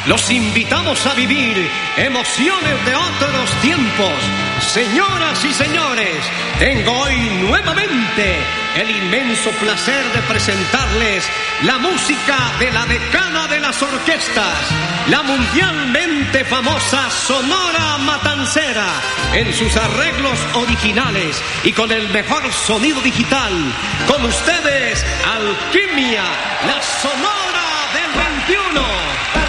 Los invitamos a vivir emociones de otros tiempos. Señoras y señores, tengo hoy nuevamente el inmenso placer de presentarles la música de la decana de las orquestas, la mundialmente famosa Sonora Matancera, en sus arreglos originales y con el mejor sonido digital. Con ustedes, Alquimia, la Sonora del 21.